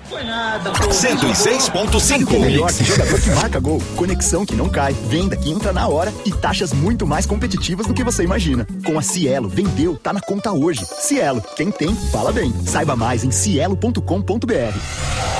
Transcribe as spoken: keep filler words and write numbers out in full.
Foi nada, pô. cento e seis ponto cinco. O melhor, jogador que marca gol, conexão que não cai, venda que entra na hora e taxas muito mais competitivas do que você imagina. Com a Cielo, vendeu, tá na conta hoje. Cielo, quem tem, fala bem. Saiba mais em cielo ponto com ponto br.